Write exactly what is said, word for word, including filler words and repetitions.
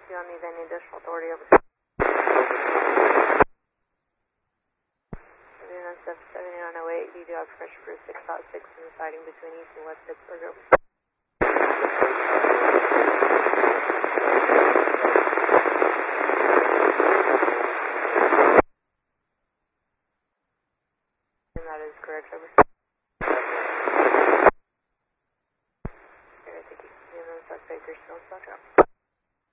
Do you want me to any additional authority over? N S F seventy-nine oh eight, you do have pressure for six point six in the siding between East and West Pittsburgh. Over. And that is correct, over. Okay, thank you. The suspect is still in stock.